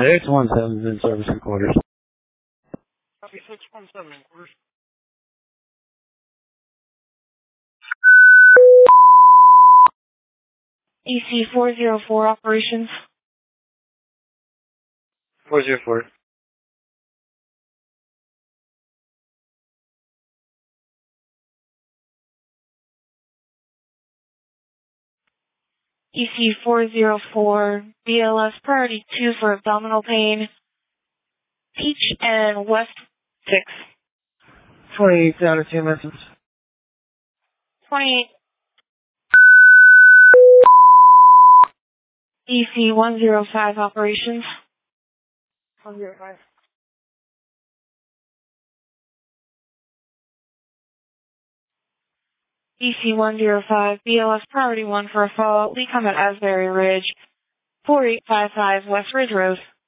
617's in service and quarters. Copy 617 in quarters. EC404 operations. 404. EC404, BLS priority 2 for abdominal pain. Peach and West 6. 28 down to 2 messages. 28. EC105 operations. 105. EC105, BLS priority 1 for a fall. Lee Comet Asbury Ridge. 4855 West Ridge Road.